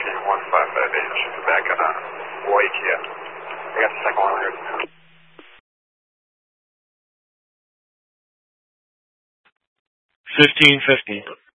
151558. Should be back on Waikia. I got the second one here. 1550.